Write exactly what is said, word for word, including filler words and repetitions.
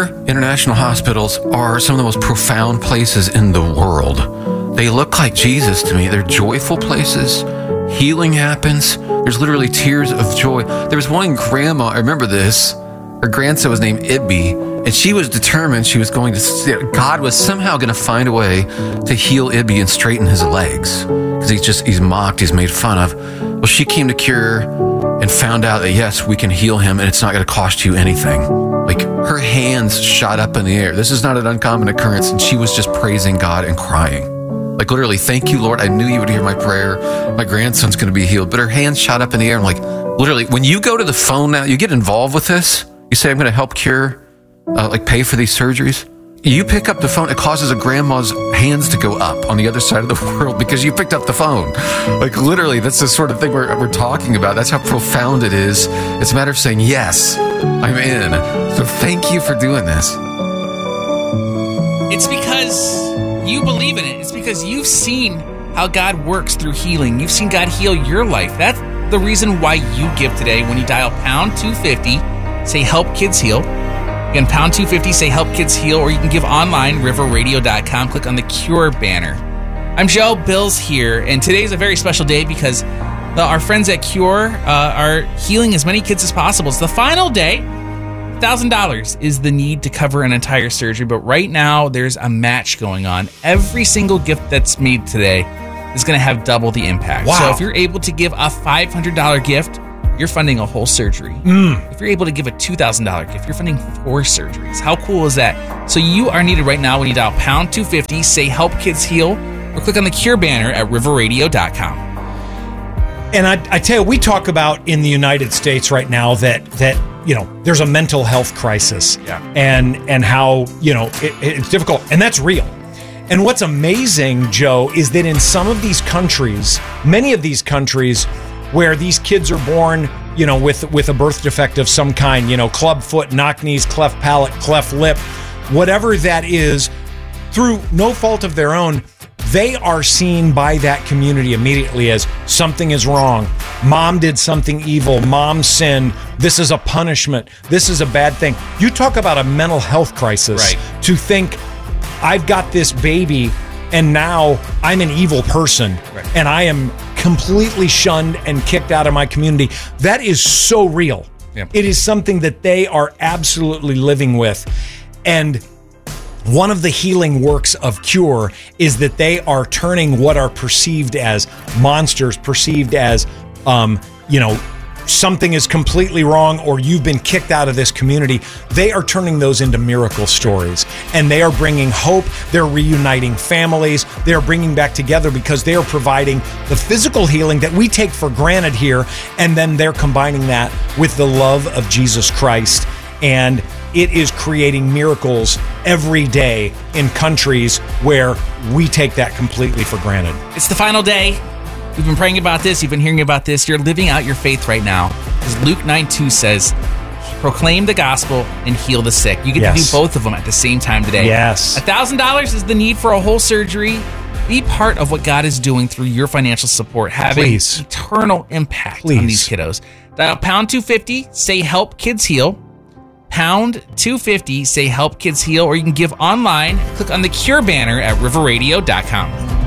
Cure International Hospitals are some of the most profound places in the world. They look like Jesus to me. They're joyful places. Healing happens. There's literally tears of joy. There was one grandma, I remember this. Her grandson was named Ibby, and she was determined she was going to, God was somehow going to find a way to heal Ibby and straighten his legs. Because he's just, he's mocked, he's made fun of. Well, she came to Cure and found out that, yes, we can heal him, and it's not going to cost you anything. Like, her hands shot up in the air. This is not an uncommon occurrence, and she was just praising God and crying. Like, literally, thank you, Lord. I knew you would hear my prayer. My grandson's going to be healed. But her hands shot up in the air. I'm like, literally, when you go to the phone now, you get involved with this. You say, I'm going to help Cure, uh, like pay for these surgeries. You pick up the phone. It causes a grandma's hands to go up on the other side of the world because you picked up the phone. Like, literally, that's the sort of thing we're, we're talking about. That's how profound it is. It's a matter of saying, yes, I'm in. So thank you for doing this. It's because you believe in it. It's because you've seen how God works through healing. You've seen God heal your life. That's the reason why you give today. When you dial pound two fifty, say help kids heal. Again, pound two fifty, say help kids heal, or you can give online, river radio dot com. Click on the Cure banner. I'm Joe, Bill's here, and today's a very special day because the, our friends at Cure uh, are healing as many kids as possible. It's the final day. one thousand dollars is the need to cover an entire surgery, but right now there's a match going on. Every single gift that's made today is going to have double the impact. Wow. So if you're able to give a five hundred dollars gift, you're funding a whole surgery. Mm. If you're able to give a two thousand dollars gift, you're funding four surgeries. How cool is that? So you are needed right now when you dial pound two fifty, say help kids heal, or click on the Cure banner at river radio dot com. And I, I tell you, we talk about in the United States right now that that you know there's a mental health crisis, yeah. and and how you know it, it's difficult, and that's real. And what's amazing, Joe, is that in some of these countries, many of these countries, where these kids are born, you know, with with a birth defect of some kind, you know, club foot, knock knees, cleft palate, cleft lip, whatever that is, through no fault of their own, they are seen by that community immediately as something is wrong. Mom did something evil. Mom sinned. This is a punishment. This is a bad thing. You talk about a mental health crisis. Right. To think, I've got this baby and now I'm an evil person, right. and I am completely shunned and kicked out of my community. That is so real. Yeah. It is something that they are absolutely living with. And one of the healing works of Cure is that they are turning what are perceived as monsters, perceived as, um, you know, something is completely wrong or you've been kicked out of this community. They are turning those into miracle stories, and they are bringing hope. They're reuniting families. They're bringing back together because they are providing the physical healing that we take for granted here, and then they're combining that with the love of Jesus Christ. And it is creating miracles every day in countries where we take that completely for granted. It's the final day. We've been praying about this. You've been hearing about this. You're living out your faith right now. As Luke nine two says, proclaim the gospel and heal the sick. You get Yes. to do both of them at the same time today. Yes. one thousand dollars is the need for a whole surgery. Be part of what God is doing through your financial support, having Please. eternal impact Please. on these kiddos. Dial pound two fifty, say help kids heal. Pound two fifty, say help kids heal, or you can give online. Click on the Cure banner at river radio dot com.